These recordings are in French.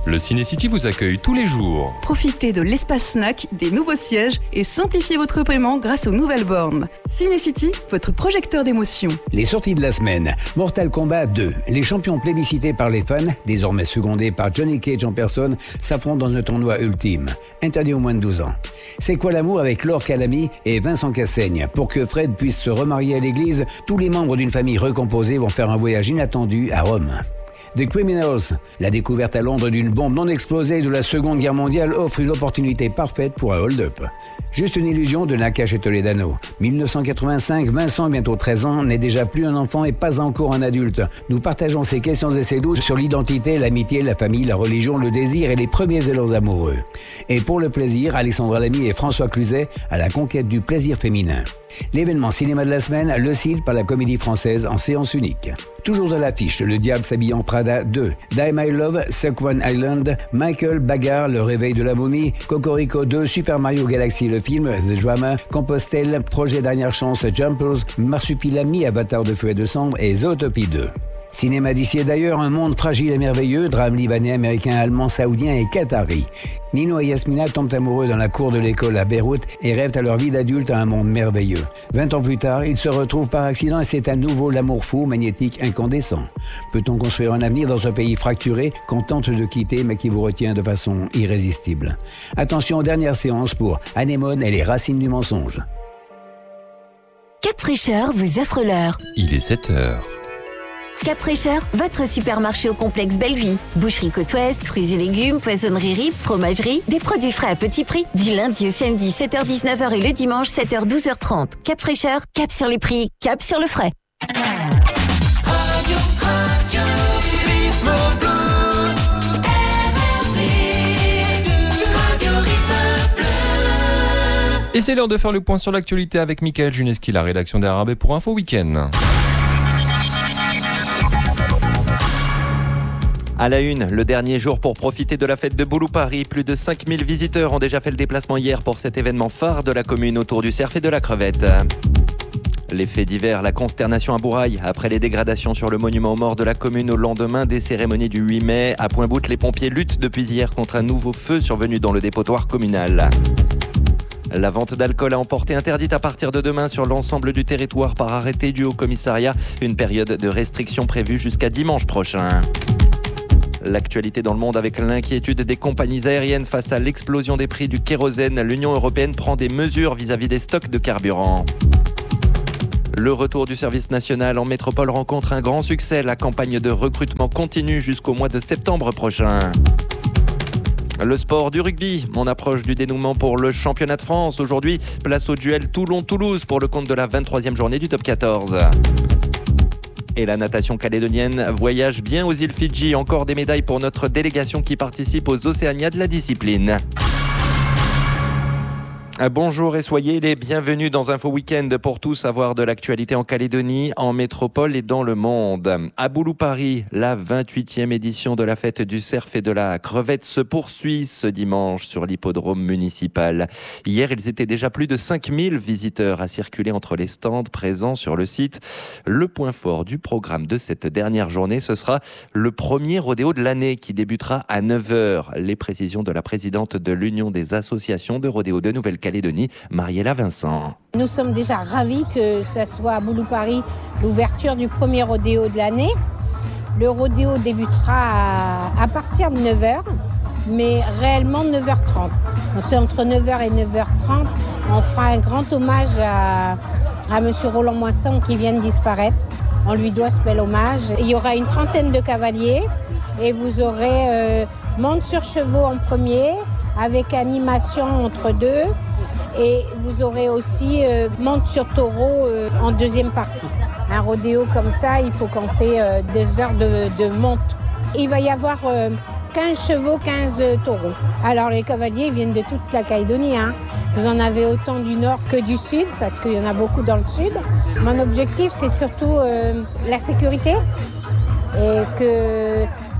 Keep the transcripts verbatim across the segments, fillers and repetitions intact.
Le Ciné-City vous accueille tous les jours. Profitez de l'espace snack, des nouveaux sièges et simplifiez votre paiement grâce aux nouvelles bornes. Ciné-City, votre projecteur d'émotions. Les sorties de la semaine. Mortal Kombat deux. Les champions plébiscités par les fans, désormais secondés par Johnny Cage en personne, s'affrontent dans un tournoi ultime. Interdit aux moins de douze ans. C'est quoi l'amour avec Laure Calamy et Vincent Cassaigne? Pour que Fred puisse se remarier à l'église, tous les membres d'une famille recomposée vont faire un voyage inattendu à Rome. The Criminals, la découverte à Londres d'une bombe non explosée de la Seconde Guerre mondiale offre une opportunité parfaite pour un hold-up. Juste une illusion de Nakash et Toledano. dix-neuf cent quatre-vingt-cinq, Vincent, bientôt treize ans, n'est déjà plus un enfant et pas encore un adulte. Nous partageons ses questions et ses doutes sur l'identité, l'amitié, la famille, la religion, le désir et les premiers élans amoureux. Et pour le plaisir, Alexandra Lamy et François Cluzet à la conquête du plaisir féminin. L'événement cinéma de la semaine, Le Cid par la Comédie Française en séance unique. Toujours à l'affiche, Le Diable s'habille en Prada deux, Die My Love, Sequan Island, Michael, Bagarre, Le Réveil de la Momie, Cocorico deux, Super Mario Galaxy le film, The Drama, Compostelle, Projet Dernière Chance, Jumpers, Marsupilami, Avatar de Feu et de Cendre et Zootopie deux. Cinéma d'ici et d'ailleurs, un monde fragile et merveilleux, drame libanais, américain, allemand, saoudien et qatari. Nino et Yasmina tombent amoureux dans la cour de l'école à Beyrouth et rêvent à leur vie d'adulte à un monde merveilleux. Vingt ans plus tard, ils se retrouvent par accident et c'est à nouveau l'amour fou, magnétique, incandescent. Peut-on construire un avenir dans un pays fracturé qu'on tente de quitter mais qui vous retient de façon irrésistible? Attention aux dernières séances pour Anémone et les racines du mensonge. Cap Fraîcheur vous offre l'heure. Il est sept heures. Cap Fraîcheur, votre supermarché au complexe Bellevue. Boucherie Côte Ouest, fruits et légumes, poissonnerie R I P, fromagerie, des produits frais à petit prix. Du lundi au samedi, sept heures dix-neuf heures et le dimanche, sept heures douze heures trente. Cap Fraîcheur, cap sur les prix, cap sur le frais. Radio, radio, rythme bleu, R R B, radio rythme bleu. Et c'est l'heure de faire le point sur l'actualité avec Mickaël Juneski, la rédaction d'R R B pour Info Week-end. À la une, le dernier jour pour profiter de la fête de Boulou Paris. Plus de cinq mille visiteurs ont déjà fait le déplacement hier pour cet événement phare de la commune autour du cerf et de la crevette. Les faits divers, la consternation à Bourail après les dégradations sur le monument aux morts de la commune au lendemain des cérémonies du huit mai. À Pointe-Boute, les pompiers luttent depuis hier contre un nouveau feu survenu dans le dépotoir communal. La vente d'alcool à emporter interdite à partir de demain sur l'ensemble du territoire par arrêté du Haut-Commissariat. Une période de restriction prévue jusqu'à dimanche prochain. L'actualité dans le monde avec l'inquiétude des compagnies aériennes face à l'explosion des prix du kérosène. L'Union européenne prend des mesures vis-à-vis des stocks de carburant. Le retour du service national en métropole rencontre un grand succès. La campagne de recrutement continue jusqu'au mois de septembre prochain. Le sport du rugby, on approche du dénouement pour le championnat de France. Aujourd'hui, place au duel Toulon-Toulouse pour le compte de la vingt-troisième journée du top quatorze. Et la natation calédonienne voyage bien aux îles Fidji. Encore des médailles pour notre délégation qui participe aux Océanias de la discipline. Bonjour et soyez les bienvenus dans Info Week-end pour tout savoir de l'actualité en Calédonie, en métropole et dans le monde. À Boulou Paris, la vingt-huitième édition de la fête du cerf et de la crevette se poursuit ce dimanche sur l'hippodrome municipal. Hier, ils étaient déjà plus de cinq mille visiteurs à circuler entre les stands présents sur le site. Le point fort du programme de cette dernière journée, ce sera le premier rodéo de l'année qui débutera à neuf heures. Les précisions de la présidente de l'Union des associations de rodéo de Nouvelle-Calédonie, Calédonie, Mariella Vincent. Nous sommes déjà ravis que ce soit à Boulou Paris l'ouverture du premier rodéo de l'année. Le rodéo débutera à, à partir de neuf heures, mais réellement neuf heures trente. C'est entre neuf heures et neuf heures trente. On fera un grand hommage à, à M. Roland Moisson qui vient de disparaître. On lui doit ce bel hommage. Il y aura une trentaine de cavaliers et vous aurez euh, monte sur chevaux en premier, avec animation entre deux. Et vous aurez aussi euh, monte sur taureau euh, en deuxième partie. Un rodéo comme ça, il faut compter euh, deux heures de, de monte. Il va y avoir euh, quinze chevaux, quinze taureaux. Alors les cavaliers viennent de toute la Calédonie. Hein. Vous en avez autant du nord que du sud, parce qu'il y en a beaucoup dans le sud. Mon objectif, c'est surtout euh, la sécurité. Et que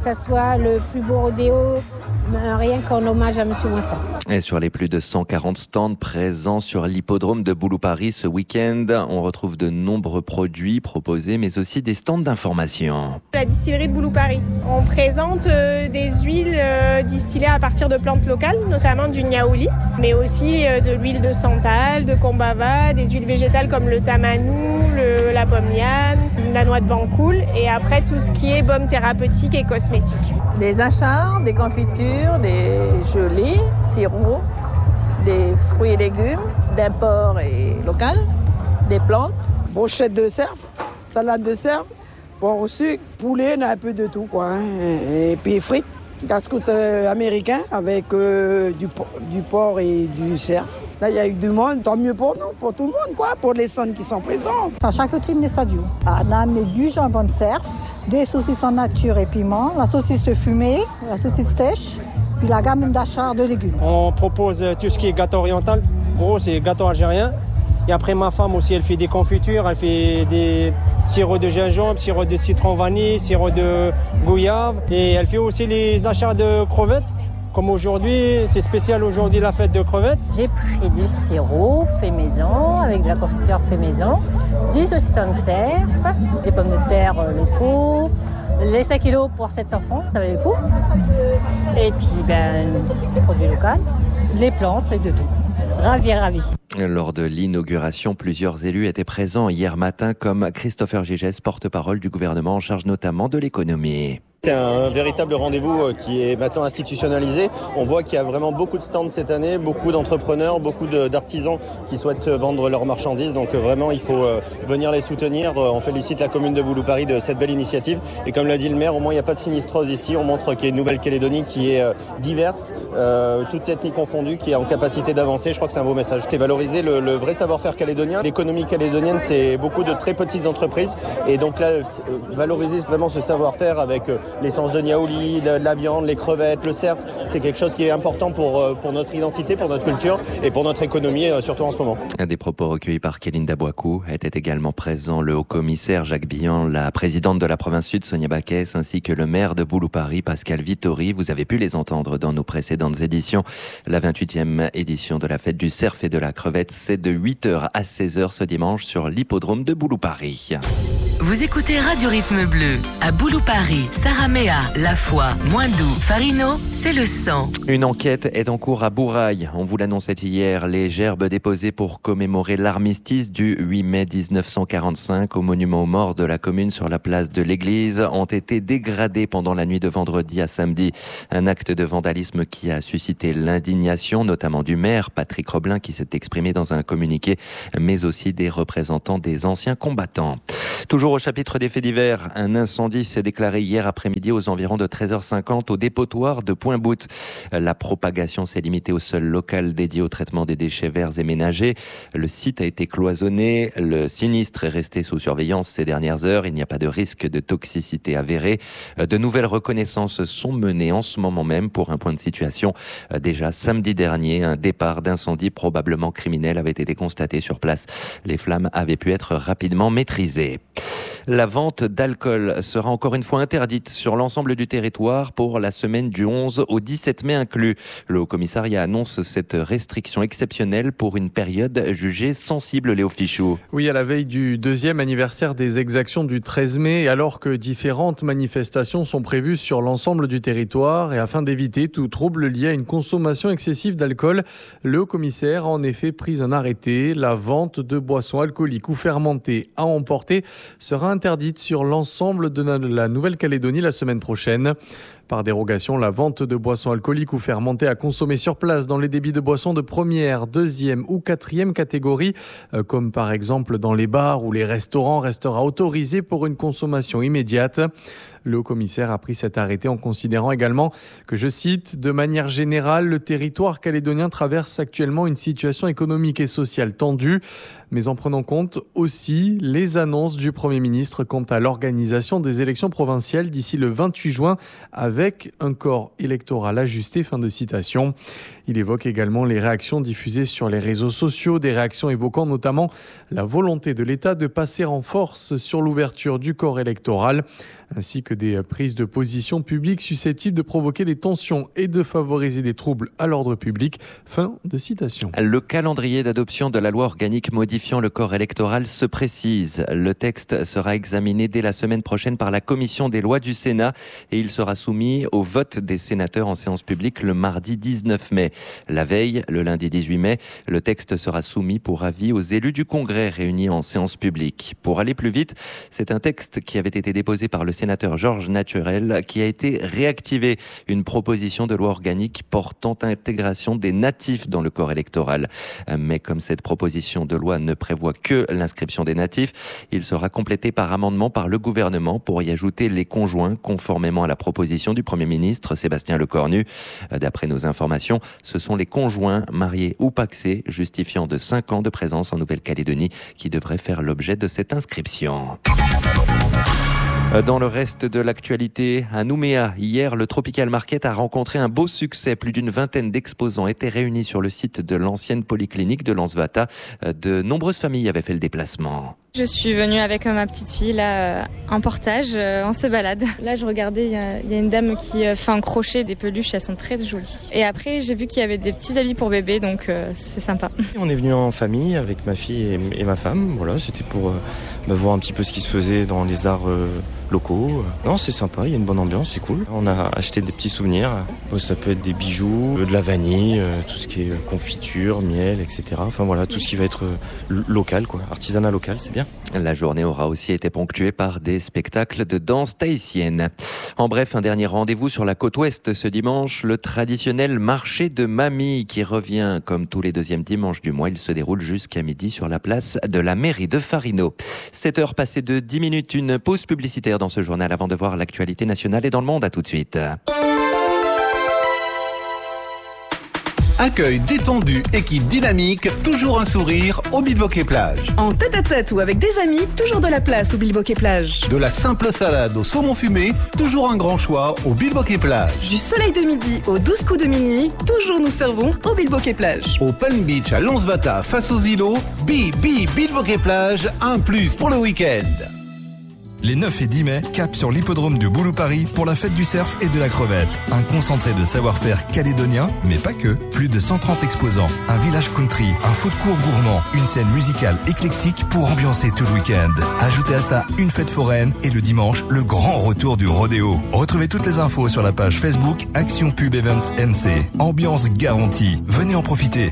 ça soit le plus beau rodéo, rien qu'en hommage à M. Moisson. Et sur les plus de cent quarante stands présents sur l'hippodrome de Boulou-Paris ce week-end, on retrouve de nombreux produits proposés, mais aussi des stands d'information. La distillerie de Boulou-Paris. On présente euh, des huiles euh, distillées à partir de plantes locales, notamment du niaouli, mais aussi euh, de l'huile de santal, de combava, des huiles végétales comme le tamanou, le, la pomme liane, la noix de bancoul, et après tout ce qui est baume thérapeutique et cosmétique. Des achats, des confitures, des gelées, sirops, des fruits et légumes d'import et local, des plantes. Brochette de cerf, salade de cerf, porc au sucre, poulet, on a un peu de tout, quoi. Hein. Et puis frites, casse-croûte euh, américain avec euh, du, du porc et du cerf. Là, il y a eu du monde, tant mieux pour nous, pour tout le monde, quoi, pour les stands qui sont présents. En charcuterie de Sadio, on a amené du jambon de cerf, des saucisses en nature et piment, la saucisse fumée, la saucisse sèche, puis la gamme d'achat de légumes. On propose tout ce qui est gâteau oriental, gros c'est gâteau algérien. Et après ma femme aussi, elle fait des confitures, elle fait des sirops de gingembre, sirop de citron vanille, sirop de goyave. Et elle fait aussi les achats de crevettes. Comme aujourd'hui, c'est spécial aujourd'hui la fête de crevettes. J'ai pris du sirop fait maison, avec de la confiture fait maison, du saucisson de cerf, des pommes de terre locaux, les cinq kilos pour sept cents francs, ça valait le coup. Et puis, ben, des produits locaux, les plantes et de tout. Ravi, ravi. Lors de l'inauguration, plusieurs élus étaient présents hier matin, comme Christopher Gégès, porte-parole du gouvernement en charge notamment de l'économie. C'est un véritable rendez-vous qui est maintenant institutionnalisé. On voit qu'il y a vraiment beaucoup de stands cette année, beaucoup d'entrepreneurs, beaucoup de, d'artisans qui souhaitent vendre leurs marchandises. Donc vraiment, il faut venir les soutenir. On félicite la commune de Boulou-Paris de cette belle initiative. Et comme l'a dit le maire, au moins il n'y a pas de sinistrose ici. On montre qu'il y a une Nouvelle-Calédonie qui est diverse, euh, toutes ethnies confondues, qui est en capacité d'avancer. Je crois que c'est un beau message. C'est valoriser le, le vrai savoir-faire calédonien. L'économie calédonienne, c'est beaucoup de très petites entreprises. Et donc là, valoriser vraiment ce savoir-faire avec l'essence de niaouli, de la viande, les crevettes, le cerf, c'est quelque chose qui est important pour, pour notre identité, pour notre culture et pour notre économie, surtout en ce moment. Des propos recueillis par Kélinda Bouakou. Était également présent le haut-commissaire Jacques Billan, la présidente de la province sud Sonia Baquès, ainsi que le maire de Boulou-Paris Pascal Vittori. Vous avez pu les entendre dans nos précédentes éditions. La vingt-huitième édition de la fête du cerf et de la crevette, c'est de huit heures à seize heures ce dimanche sur l'hippodrome de Boulou-Paris. Vous écoutez Radio Rythme Bleu. À Boulou-Paris, Saraméa, La Foix, Moindou, Farino, c'est le sang. Une enquête est en cours à Bourail. On vous l'annonçait hier. Les gerbes déposées pour commémorer l'armistice du huit mai dix-neuf cent quarante-cinq au monument aux morts de la commune sur la place de l'église ont été dégradées pendant la nuit de vendredi à samedi. Un acte de vandalisme qui a suscité l'indignation, notamment du maire Patrick Roblin qui s'est exprimé dans un communiqué, mais aussi des représentants des anciens combattants. Toujours au chapitre des faits divers, un incendie s'est déclaré hier après-midi aux environs de treize heures cinquante au dépotoir de Pointe-Boute. La propagation s'est limitée au seul local dédié au traitement des déchets verts et ménagers. Le site a été cloisonné. Le sinistre est resté sous surveillance ces dernières heures. Il n'y a pas de risque de toxicité avérée. De nouvelles reconnaissances sont menées en ce moment même pour un point de situation. Déjà samedi dernier, un départ d'incendie probablement criminel avait été constaté sur place. Les flammes avaient pu être rapidement maîtrisées. La vente d'alcool sera encore une fois interdite sur l'ensemble du territoire pour la semaine du onze au dix-sept mai inclus. Le Haut-Commissariat annonce cette restriction exceptionnelle pour une période jugée sensible, Léo Fichou. Oui, à la veille du deuxième anniversaire des exactions du treize mai, alors que différentes manifestations sont prévues sur l'ensemble du territoire et afin d'éviter tout trouble lié à une consommation excessive d'alcool, le Haut-Commissaire a en effet pris un arrêté. La vente de boissons alcooliques ou fermentées à emporter sera interdite sur l'ensemble de la Nouvelle-Calédonie la semaine prochaine. Par dérogation, la vente de boissons alcooliques ou fermentées à consommer sur place dans les débits de boissons de première, deuxième ou quatrième catégorie, comme par exemple dans les bars ou les restaurants, restera autorisée pour une consommation immédiate. Le haut-commissaire a pris cet arrêté en considérant également que, je cite, « De manière générale, le territoire calédonien traverse actuellement une situation économique et sociale tendue, mais en prenant compte aussi les annonces du Premier ministre quant à l'organisation des élections provinciales d'ici le vingt-huit juin avec avec un corps électoral ajusté. Fin de citation. Il évoque également les réactions diffusées sur les réseaux sociaux, des réactions évoquant notamment la volonté de l'État de passer en force sur l'ouverture du corps électoral, ainsi que des prises de position publiques susceptibles de provoquer des tensions et de favoriser des troubles à l'ordre public. Fin de citation. Le calendrier d'adoption de la loi organique modifiant le corps électoral se précise. Le texte sera examiné dès la semaine prochaine par la commission des lois du Sénat et il sera soumis au vote des sénateurs en séance publique le mardi dix-neuf mai. La veille, le lundi dix-huit mai, le texte sera soumis pour avis aux élus du Congrès réunis en séance publique. Pour aller plus vite, c'est un texte qui avait été déposé par le sénateur Georges Naturel qui a été réactivé. Une proposition de loi organique portant intégration des natifs dans le corps électoral. Mais comme cette proposition de loi ne prévoit que l'inscription des natifs, il sera complété par amendement par le gouvernement pour y ajouter les conjoints conformément à la proposition du Premier ministre Sébastien Lecornu. D'après nos informations, ce sont les conjoints mariés ou pacsés justifiant de cinq ans de présence en Nouvelle-Calédonie qui devraient faire l'objet de cette inscription. Dans le reste de l'actualité, à Nouméa, hier, le Tropical Market a rencontré un beau succès. Plus d'une vingtaine d'exposants étaient réunis sur le site de l'ancienne polyclinique de Lansvata. De nombreuses familles avaient fait le déplacement. Je suis venue avec ma petite fille là, en portage, on se balade. Là, je regardais, il y, a, il y a une dame qui fait un crochet des peluches, elles sont très jolies. Et après, j'ai vu qu'il y avait des petits habits pour bébé, donc euh, c'est sympa. On est venu en famille avec ma fille et, et ma femme. Voilà, c'était pour euh, bah, voir un petit peu ce qui se faisait dans les arts euh, locaux. Non, c'est sympa, il y a une bonne ambiance, c'est cool. On a acheté des petits souvenirs. Bon, ça peut être des bijoux, de la vanille, euh, tout ce qui est confiture, miel, et cetera. Enfin voilà, tout ce qui va être euh, local, quoi, artisanat local, c'est bien. La journée aura aussi été ponctuée par des spectacles de danse tahitienne. En bref, un dernier rendez-vous sur la côte ouest ce dimanche, le traditionnel marché de Mamie qui revient comme tous les deuxièmes dimanches du mois. Il se déroule jusqu'à midi sur la place de la mairie de Farino. sept heures passées de dix minutes, une pause publicitaire dans ce journal avant de voir l'actualité nationale et dans le monde. À tout de suite. Accueil détendu, équipe dynamique, toujours un sourire au Bilboquet Plage. En tête-à-tête ou avec des amis, toujours de la place au Bilboquet Plage. De la simple salade au saumon fumé, toujours un grand choix au Bilboquet Plage. Du soleil de midi aux douze coups de minuit, toujours nous servons au Bilboquet Plage. Au Palm Beach à Lansvata face aux îlots, Bi Bi Bilboquet Plage, un plus pour le week-end. Les neuf et dix mai, cap sur l'hippodrome de Boulou-Paris pour la fête du surf et de la crevette. Un concentré de savoir-faire calédonien, mais pas que. Plus de cent trente exposants, un village country, un food court gourmand, une scène musicale éclectique pour ambiancer tout le week-end. Ajoutez à ça une fête foraine et le dimanche, le grand retour du rodéo. Retrouvez toutes les infos sur la page Facebook Action Pub Events N C. Ambiance garantie. Venez en profiter.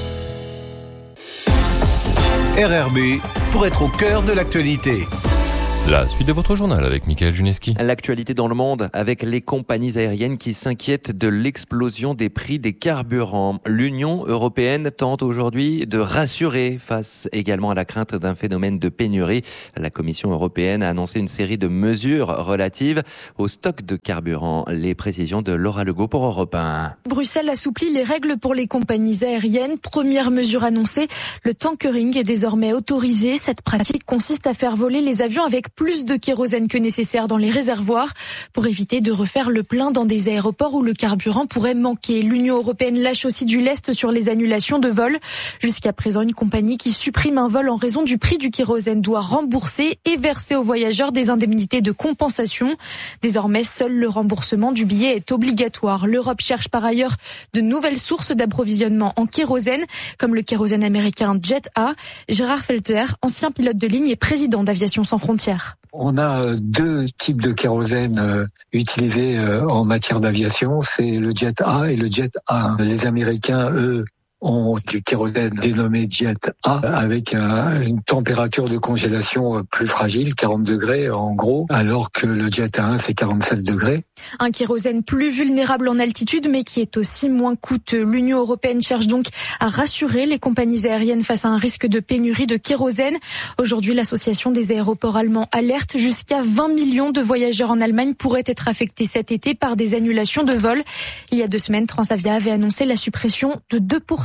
R R B pour être au cœur de l'actualité. La suite de votre journal avec Mickaël Juneski. L'actualité dans le monde avec les compagnies aériennes qui s'inquiètent de l'explosion des prix des carburants. L'Union européenne tente aujourd'hui de rassurer face également à la crainte d'un phénomène de pénurie. La Commission européenne a annoncé une série de mesures relatives au stock de carburant. Les précisions de Laura Legault pour Europe un. Bruxelles assouplit les règles pour les compagnies aériennes. Première mesure annoncée, le tankering est désormais autorisé. Cette pratique consiste à faire voler les avions avec plus de kérosène que nécessaire dans les réservoirs pour éviter de refaire le plein dans des aéroports où le carburant pourrait manquer. L'Union européenne lâche aussi du lest sur les annulations de vols. Jusqu'à présent, une compagnie qui supprime un vol en raison du prix du kérosène doit rembourser et verser aux voyageurs des indemnités de compensation. Désormais, seul le remboursement du billet est obligatoire. L'Europe cherche par ailleurs de nouvelles sources d'approvisionnement en kérosène, comme le kérosène américain Jet A. Gérard Felter, ancien pilote de ligne et président d'Aviation sans frontières. On a deux types de kérosène euh, utilisés euh, en matière d'aviation, c'est le Jet A et le Jet A. Les Américains, eux, ont du kérosène dénommé Jet A avec un, une température de congélation plus fragile, quarante degrés en gros, alors que le Jet A un c'est quarante-sept degrés. Un kérosène plus vulnérable en altitude mais qui est aussi moins coûteux. L'Union européenne cherche donc à rassurer les compagnies aériennes face à un risque de pénurie de kérosène. Aujourd'hui, l'association des aéroports allemands alerte jusqu'à vingt millions de voyageurs en Allemagne pourraient être affectés cet été par des annulations de vols. Il y a deux semaines, Transavia avait annoncé la suppression de deux pour cent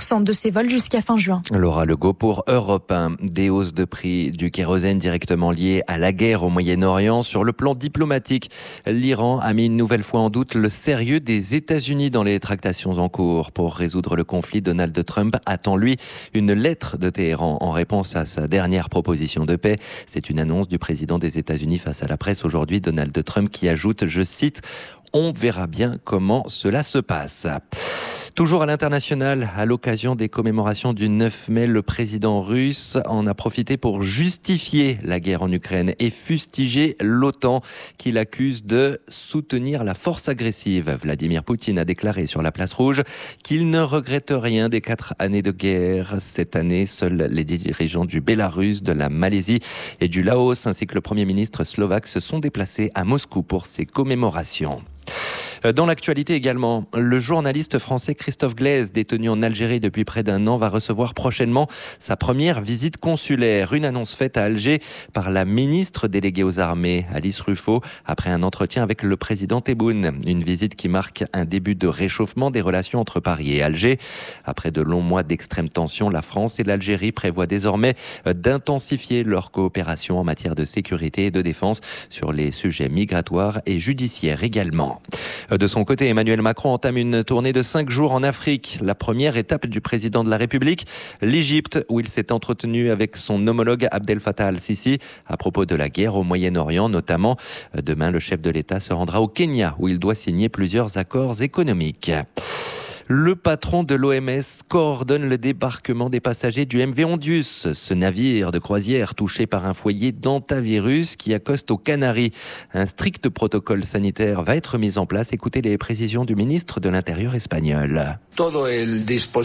cent de ses vols jusqu'à fin juin. Laura Legault pour Europe un. Des hausses de prix du kérosène directement liées à la guerre au Moyen-Orient. Sur le plan diplomatique, l'Iran a mis une nouvelle fois en doute le sérieux des États-Unis dans les tractations en cours. Pour résoudre le conflit, Donald Trump attend, lui, une lettre de Téhéran en réponse à sa dernière proposition de paix. C'est une annonce du président des États-Unis face à la presse aujourd'hui, Donald Trump, qui ajoute, je cite, « On verra bien comment cela se passe ». Toujours à l'international, à l'occasion des commémorations du neuf mai, le président russe en a profité pour justifier la guerre en Ukraine et fustiger l'OTAN qu'il accuse de soutenir la force agressive. Vladimir Poutine a déclaré sur la place rouge qu'il ne regrette rien des quatre années de guerre. Cette année, seuls les dirigeants du Bélarus, de la Malaisie et du Laos ainsi que le premier ministre slovaque se sont déplacés à Moscou pour ces commémorations. Dans l'actualité également, le journaliste français Christophe Glaise, détenu en Algérie depuis près d'un an, va recevoir prochainement sa première visite consulaire. Une annonce faite à Alger par la ministre déléguée aux armées, Alice Ruffo, après un entretien avec le président Tebboune. Une visite qui marque un début de réchauffement des relations entre Paris et Alger. Après de longs mois d'extrême tension, la France et l'Algérie prévoient désormais d'intensifier leur coopération en matière de sécurité et de défense sur les sujets migratoires et judiciaires également. De son côté, Emmanuel Macron entame une tournée de cinq jours en Afrique. La première étape du président de la République, l'Égypte, où il s'est entretenu avec son homologue Abdel Fattah al-Sisi à propos de la guerre au Moyen-Orient notamment. Demain, le chef de l'État se rendra au Kenya, où il doit signer plusieurs accords économiques. Le patron de l'O M S coordonne le débarquement des passagers du M V Ondius, ce navire de croisière touché par un foyer d'hantavirus qui accoste aux Canaries. Un strict protocole sanitaire va être mis en place. Écoutez les précisions du ministre de l'Intérieur espagnol. Tout le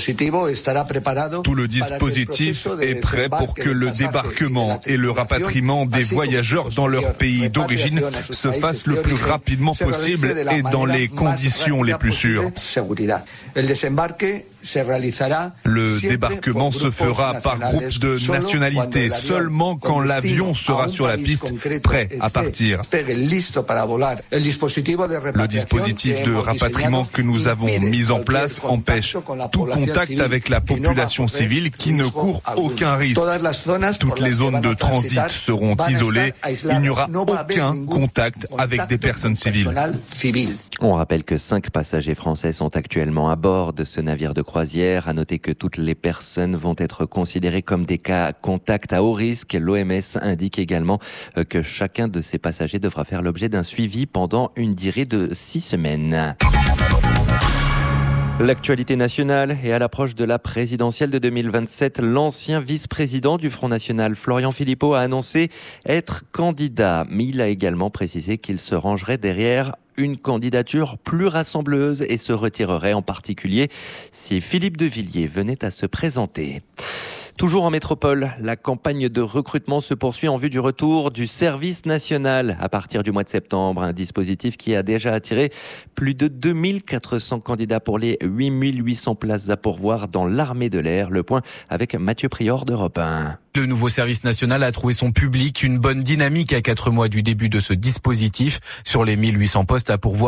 dispositif est prêt pour que le débarquement et le rapatriement des voyageurs dans leur pays d'origine se fassent le plus rapidement possible et dans les conditions les plus sûres. Le débarquement se fera par groupe de nationalité seulement quand l'avion sera sur la piste, prêt à partir. Le dispositif de rapatriement que nous avons mis en place empêche tout contact avec la population civile qui ne court aucun risque. Toutes les zones de transit seront isolées. Il n'y aura aucun contact avec des personnes civiles. On rappelle que cinq passagers français sont actuellement à bord de ce navire de croisière. À noter que toutes les personnes vont être considérées comme des cas contacts à haut risque. L'O M S indique également que chacun de ces passagers devra faire l'objet d'un suivi pendant une durée de six semaines. L'actualité nationale et à l'approche de la présidentielle de deux mille vingt-sept, l'ancien vice-président du Front National, Florian Philippot, a annoncé être candidat. Mais il a également précisé qu'il se rangerait derrière une candidature plus rassembleuse et se retirerait en particulier si Philippe de Villiers venait à se présenter. Toujours en métropole, la campagne de recrutement se poursuit en vue du retour du service national à partir du mois de septembre. Un dispositif qui a déjà attiré plus de deux mille quatre cents candidats pour les huit mille huit cents places à pourvoir dans l'armée de l'air. Le point avec Mathieu Prior d'Europe un. Le nouveau service national a trouvé son public, une bonne dynamique à quatre mois du début de ce dispositif. Sur les mille huit cents postes à pourvoir,